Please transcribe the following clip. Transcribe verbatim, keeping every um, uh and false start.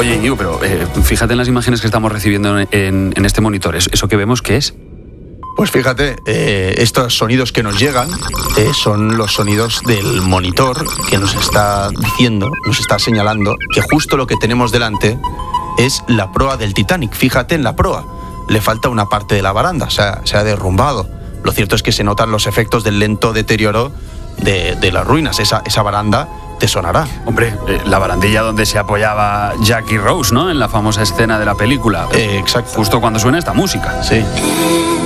Oye, Íñigo, pero eh, fíjate en las imágenes que estamos recibiendo en, en, en este monitor. ¿Eso que vemos qué es? Pues fíjate, eh, estos sonidos que nos llegan eh, son los sonidos del monitor que nos está diciendo, nos está señalando que justo lo que tenemos delante es la proa del Titanic. Fíjate en la proa, le falta una parte de la baranda, se ha, se ha derrumbado. Lo cierto es que se notan los efectos del lento deterioro de, de las ruinas. Esa, esa baranda te sonará. Hombre, eh, la barandilla donde se apoyaba Jack y Rose, ¿no? En la famosa escena de la película. Eh, exacto. Justo cuando suena esta música. Sí.